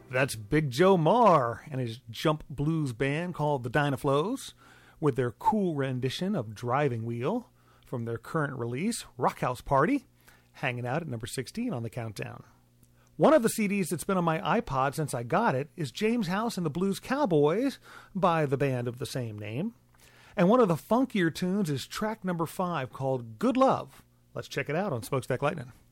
That's Big Joe Marr and his jump blues band called the Dynaflows with their cool rendition of Driving Wheel from their current release, Rockhouse Party, hanging out at number 16 on the countdown. One of the CDs that's been on my iPod since I got it is James House and the Blues Cowboys by the band of the same name. And one of the funkier tunes is track number 5 called Good Love. Let's check it out on Smokestack Lightning.